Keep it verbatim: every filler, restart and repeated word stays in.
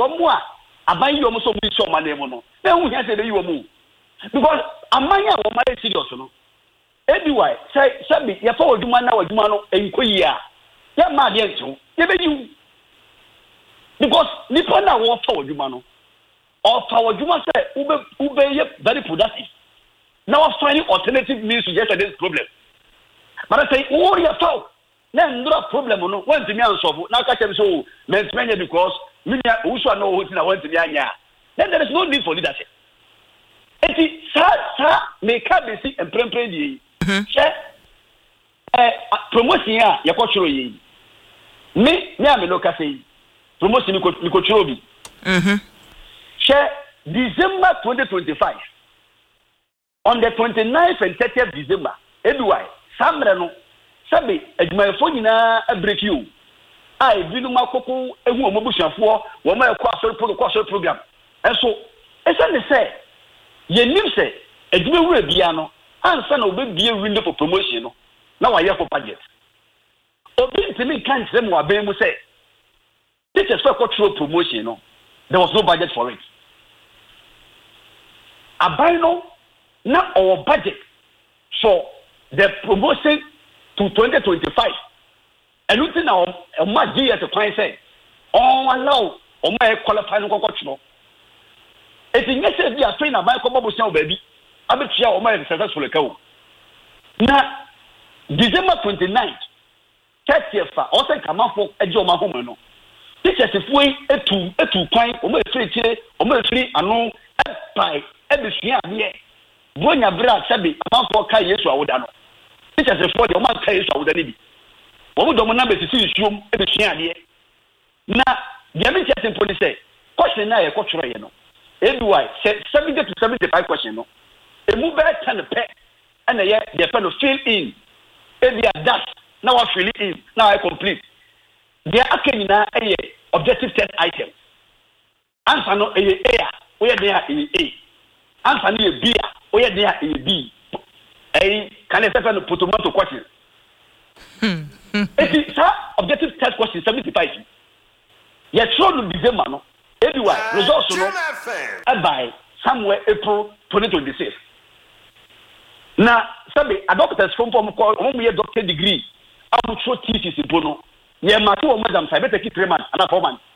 wɔn mu a aban yi wɔn so mu isi ɔman mu no na ehu hia sɛ ebi yi wɔn mu because aman a wɔn ayɛ serious no ebi wa sɛ sɛbi yɛfa wɔ adwuma na wɔ adwuma no enko yi a yɛ maa deɛ nkyɛn yɛbɛ yi because nipa na wɔfa wɔ adwuma no ɔfa wɔ adwuma sɛ ube ube yɛ very productive na wɔ find alternative means to get to this problem but I say wɔn yɛ fa na ndura problem no wɔn ntumi ansɔfo na aka kyerɛ so mɛntumi because minya usu na wɔn ti na wɔn ntumi anya then there is no need for leadership eti sa sa meka besi emprempren die hwɛ eh promotion a yɛkɔtworo yi me me a me loka say promotion ko ko tworo bi mhm hwɛ December twenty twenty-five on the twenty-ninth and thirtieth December eduwai samre no sabe adwumayefo nyina abreak you ai binu makoko ehu omobusuafo wo ma ekɔ asɔre protocol asɔre program enso esa ne sɛ yenim sɛ adwumawura bia no ansa na obebie window for promotion no na wayɛ for budget obi ntimi kan kyerɛ mu aban mu sɛ teachers for control promotion no there was no budget for it aban no na our budget for the promotion to twenty twenty-five and looking now a much year to client say oh allow or my qualify no kokotro it is necessary be a train na buy ko bobo say baby abetia o my successful ka o na December twenty-ninth thirtieth fa o say kamafo eje o ma home no teachers fuoi etu etu kwan o ma free chire o ma free anu e pai e be sua ade bonya bra sabe amafo ka Yesu awoda no teachers for the man ka Yesu awoda ni bi wo do mo na be sisi isuom e be sua ade na the teachers in police say question na ye kotworo ye no eduwai seventy to seventy-five question no emu be ten pe na ye the pen fill in e dia that now I fill it in now I complete there akanyina eye objective test item answer no eye a we dey eye a answer no eye b we dey eye b eh can I say no tomato question hmm it is objective test question seventy-five ye throw no December no anyway results no by somewhere April twenty twenty-six na sabe a doctors from from call one doctor degree am throw thesis in bono ye ma to madam say better keep three months and four months